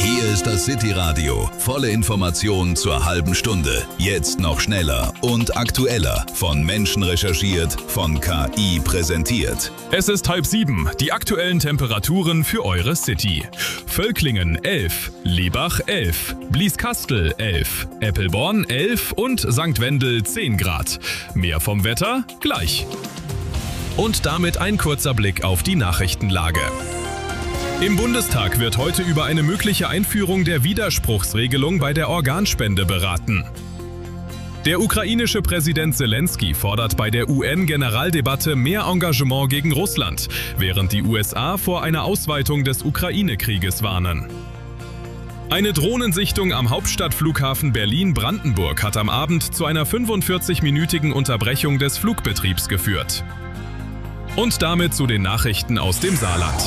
Hier ist das City Radio. Volle Informationen zur halben Stunde. Jetzt noch schneller und aktueller. Von Menschen recherchiert, von KI präsentiert. Es ist 6:30. Die aktuellen Temperaturen für eure City. Völklingen 11, Lebach 11, Blieskastel 11, Eppelborn 11 und St. Wendel 10 Grad. Mehr vom Wetter gleich. Und damit ein kurzer Blick auf die Nachrichtenlage. Im Bundestag wird heute über eine mögliche Einführung der Widerspruchsregelung bei der Organspende beraten. Der ukrainische Präsident Zelensky fordert bei der UN-Generaldebatte mehr Engagement gegen Russland, während die USA vor einer Ausweitung des Ukraine-Krieges warnen. Eine Drohnensichtung am Hauptstadtflughafen Berlin-Brandenburg hat am Abend zu einer 45-minütigen Unterbrechung des Flugbetriebs geführt. Und damit zu den Nachrichten aus dem Saarland.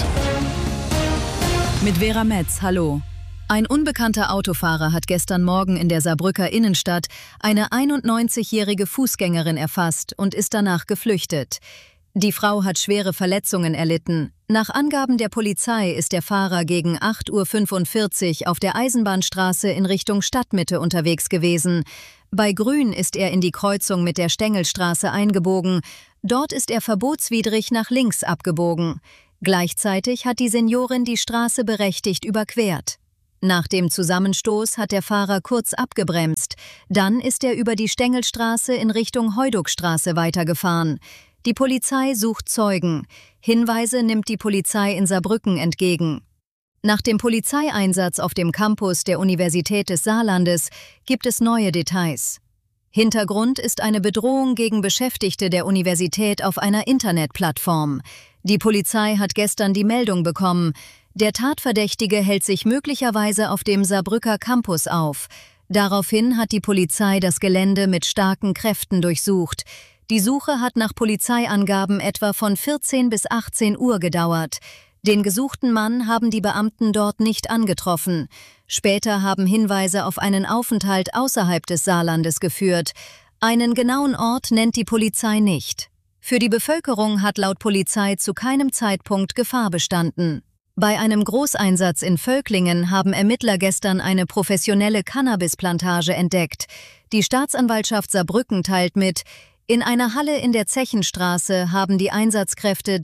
Mit Vera Metz, hallo. Ein unbekannter Autofahrer hat gestern Morgen in der Saarbrücker Innenstadt eine 91-jährige Fußgängerin erfasst und ist danach geflüchtet. Die Frau hat schwere Verletzungen erlitten. Nach Angaben der Polizei ist der Fahrer gegen 8:45 Uhr auf der Eisenbahnstraße in Richtung Stadtmitte unterwegs gewesen. Bei Grün ist er in die Kreuzung mit der Stengelstraße eingebogen. Dort ist er verbotswidrig nach links abgebogen. Gleichzeitig hat die Seniorin die Straße berechtigt überquert. Nach dem Zusammenstoß hat der Fahrer kurz abgebremst. Dann ist er über die Stengelstraße in Richtung Heudukstraße weitergefahren. Die Polizei sucht Zeugen. Hinweise nimmt die Polizei in Saarbrücken entgegen. Nach dem Polizeieinsatz auf dem Campus der Universität des Saarlandes gibt es neue Details. Hintergrund ist eine Bedrohung gegen Beschäftigte der Universität auf einer Internetplattform. Die Polizei hat gestern die Meldung bekommen, der Tatverdächtige hält sich möglicherweise auf dem Saarbrücker Campus auf. Daraufhin hat die Polizei das Gelände mit starken Kräften durchsucht. Die Suche hat nach Polizeiangaben etwa von 14 bis 18 Uhr gedauert. Den gesuchten Mann haben die Beamten dort nicht angetroffen. Später haben Hinweise auf einen Aufenthalt außerhalb des Saarlandes geführt. Einen genauen Ort nennt die Polizei nicht. Für die Bevölkerung hat laut Polizei zu keinem Zeitpunkt Gefahr bestanden. Bei einem Großeinsatz in Völklingen haben Ermittler gestern eine professionelle Cannabisplantage entdeckt. Die Staatsanwaltschaft Saarbrücken teilt mit, in einer Halle in der Zechenstraße haben die Einsatzkräfte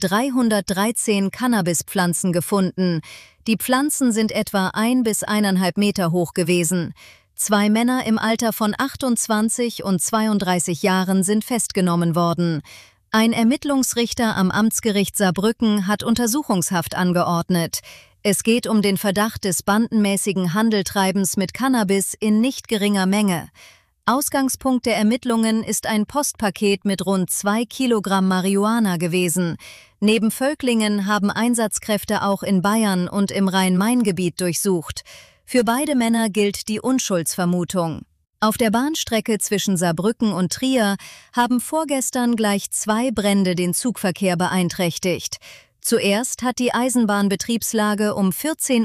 313 Cannabispflanzen gefunden. Die Pflanzen sind etwa 1 bis 1,5 Meter hoch gewesen. 2 Männer im Alter von 28 und 32 Jahren sind festgenommen worden. Ein Ermittlungsrichter am Amtsgericht Saarbrücken hat Untersuchungshaft angeordnet. Es geht um den Verdacht des bandenmäßigen Handeltreibens mit Cannabis in nicht geringer Menge. Ausgangspunkt der Ermittlungen ist ein Postpaket mit rund 2 Kilogramm Marihuana gewesen. Neben Völklingen haben Einsatzkräfte auch in Bayern und im Rhein-Main-Gebiet durchsucht. Für beide Männer gilt die Unschuldsvermutung. Auf der Bahnstrecke zwischen Saarbrücken und Trier haben vorgestern gleich 2 Brände den Zugverkehr beeinträchtigt. Zuerst hat die Eisenbahnbetriebslage um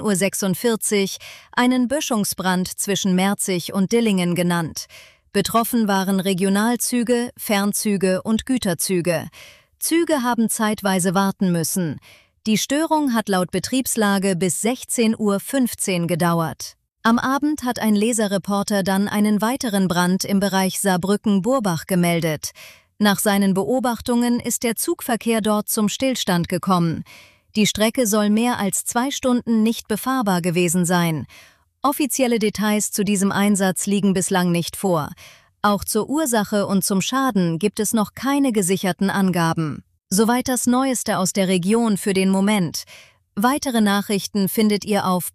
14:46 Uhr einen Böschungsbrand zwischen Merzig und Dillingen genannt. Betroffen waren Regionalzüge, Fernzüge und Güterzüge. Züge haben zeitweise warten müssen. Die Störung hat laut Betriebslage bis 16:15 Uhr gedauert. Am Abend hat ein Leserreporter dann einen weiteren Brand im Bereich Saarbrücken-Burbach gemeldet. Nach seinen Beobachtungen ist der Zugverkehr dort zum Stillstand gekommen. Die Strecke soll mehr als 2 Stunden nicht befahrbar gewesen sein. Offizielle Details zu diesem Einsatz liegen bislang nicht vor. Auch zur Ursache und zum Schaden gibt es noch keine gesicherten Angaben. Soweit das Neueste aus der Region für den Moment. Weitere Nachrichten findet ihr auf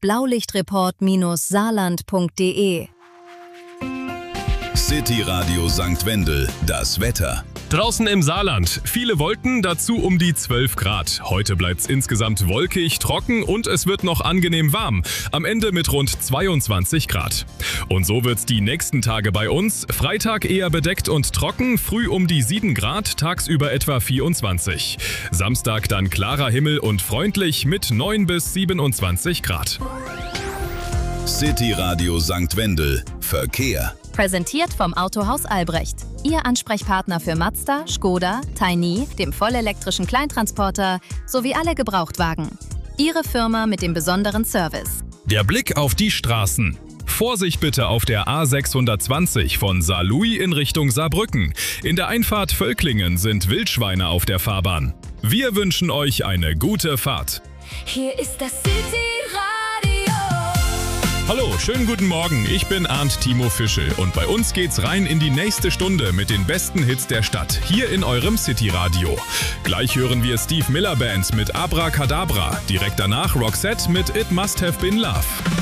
blaulichtreport-saarland.de. City Radio St. Wendel, das Wetter. Draußen im Saarland, viele Wolken, dazu um die 12 Grad. Heute bleibt's insgesamt wolkig, trocken und es wird noch angenehm warm. Am Ende mit rund 22 Grad. Und so wird's die nächsten Tage bei uns. Freitag eher bedeckt und trocken, früh um die 7 Grad, tagsüber etwa 24. Samstag dann klarer Himmel und freundlich mit 9 bis 27 Grad. City Radio St. Wendel, Verkehr. Präsentiert vom Autohaus Albrecht. Ihr Ansprechpartner für Mazda, Škoda, Tiny, dem vollelektrischen Kleintransporter sowie alle Gebrauchtwagen. Ihre Firma mit dem besonderen Service. Der Blick auf die Straßen. Vorsicht bitte auf der A620 von Saarlouis in Richtung Saarbrücken. In der Einfahrt Völklingen sind Wildschweine auf der Fahrbahn. Wir wünschen euch eine gute Fahrt. Hier ist das City-Radio. Hallo, schönen guten Morgen. Ich bin Arndt Timo Fischel und bei uns geht's rein in die nächste Stunde mit den besten Hits der Stadt, hier in eurem City-Radio. Gleich hören wir Steve Miller Band mit Abracadabra. Direkt danach Roxette mit It Must Have Been Love.